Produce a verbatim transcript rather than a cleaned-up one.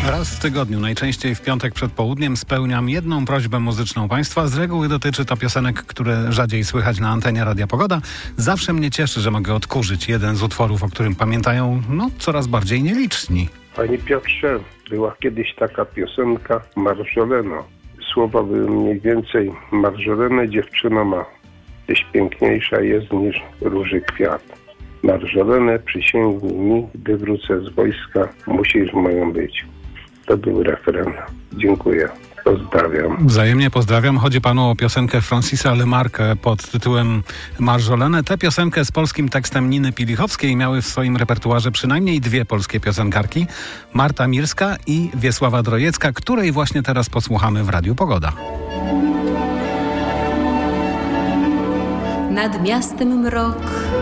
Raz w tygodniu, najczęściej w piątek przed południem, spełniam jedną prośbę muzyczną Państwa. Z reguły dotyczy to piosenek, które rzadziej słychać na antenie Radia Pogoda. Zawsze mnie cieszy, że mogę odkurzyć jeden z utworów, o którym pamiętają no coraz bardziej nieliczni. Panie Piotrze, była kiedyś taka piosenka Marjoleno. Słowa były mniej więcej: Marjolene, dziewczyno ma, tyś piękniejsza jest niż róży kwiat. Marjolene, przysięgnij mi, gdy wrócę z wojska, musisz moją być. To był refren. Dziękuję. Pozdrawiam. Wzajemnie pozdrawiam. Chodzi panu o piosenkę Francisa Lemarque pod tytułem Marjolene. Tę piosenkę z polskim tekstem Niny Pilichowskiej miały w swoim repertuarze przynajmniej dwie polskie piosenkarki. Marta Mirska i Wiesława Drojecka, której właśnie teraz posłuchamy w Radiu Pogoda. Nad miastem mrok,